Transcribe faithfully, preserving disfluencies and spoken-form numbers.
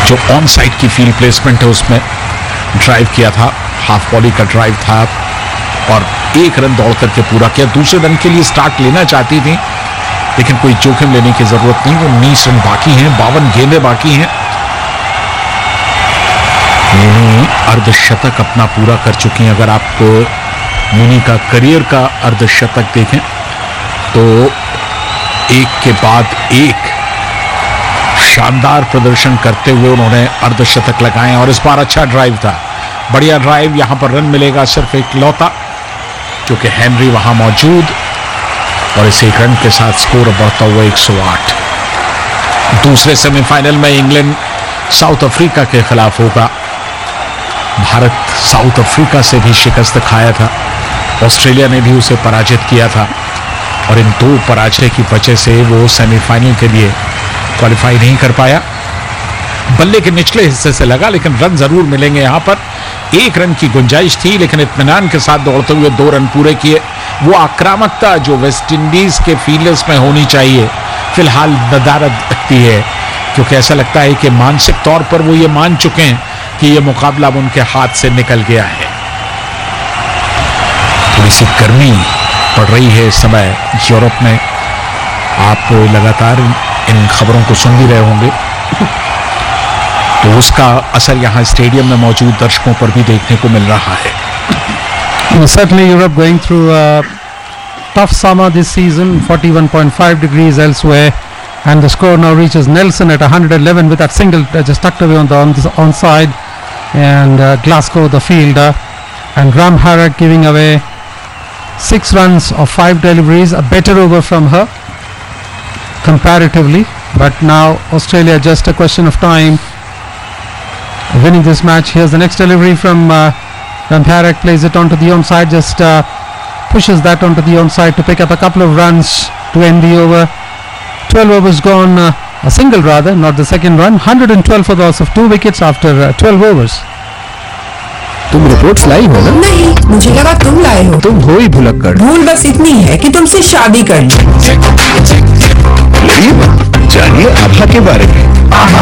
जो on side की field placement है उसमें ड्राइव किया था, हाफ वॉली का ड्राइव था और एक रन दौड़ करके पूरा किया। दूसरे रन के लिए स्टार्ट लेना चाहती थी लेकिन कोई जोखिम लेने की जरूरत नहीं। उन्नीस रन बाकी हैं, बावन गेंदें बाकी हैं। अर्धशतक अपना पूरा कर चुकी हैं। अगर आप मुनी का करियर का अर्धशतक देखें तो एक के बाद एक शानदार प्रदर्शन करते हुए उन्होंने अर्धशतक लगाए और इस बार अच्छा ड्राइव था, बढ़िया ड्राइव। यहां पर रन मिलेगा सिर्फ एक लौता क्योंकि हेनरी वहां मौजूद और इस एक रन के साथ स्कोर बढ़ता हुआ एक सौ आठ। दूसरे सेमीफाइनल में इंग्लैंड साउथ अफ्रीका के खिलाफ होगा। भारत साउथ अफ्रीका से भी शिकस्त खाया था, ऑस्ट्रेलिया ने भी उसे पराजित किया था और इन दो पराजय की वजह से वो सेमीफाइनल के लिए क्वालिफाई नहीं कर पाया। बल्ले के निचले हिस्से से लगा लेकिन रन जरूर मिलेंगे। यहां पर एक रन की गुंजाइश थी लेकिन इत्मीनान के साथ दौड़ते हुए दो रन पूरे किए। वो आक्रामकता जो वेस्ट इंडीज के फील्डर्स में होनी चाहिए फिलहाल नदारद रखती है क्योंकि ऐसा लगता है कि मानसिक तौर पर वो ये मान चुके हैं कि ये मुकाबला उनके हाथ से निकल गया है। थोड़ी सी गर्मी पड़ रही है इस समय यूरोप में, आप लगातार इन खबरों को सुन भी रहे होंगे तो उसका असर यहाँ स्टेडियम में मौजूद दर्शकों पर भी देखने को मिल रहा है। Well, certainly Europe going through a tough summer this season, forty-one point five degrees elsewhere, and the score now reaches Nelson at one hundred eleven with that single uh, just tucked away on the on the onside, and uh, Glasgow the fielder, and Graham Harrod giving away six runs of five deliveries, a better over from her comparatively, but now Australia just a question of time winning this match. Here's the next delivery from uh, Ramparak, plays it onto the onside, just uh, pushes that onto the onside to pick up a couple of runs to end the over. twelve overs gone, uh, a single rather, not the second run. one hundred twelve for the loss of two wickets after uh, twelve overs. तुम reports लाई हो ना? नहीं, मुझे लगा तुम लाए हो। तुम हो ही भुलक्कड़। भूल बस इतनी है कि तुमसे शादी कर ली। जानिए आभा के बारे में।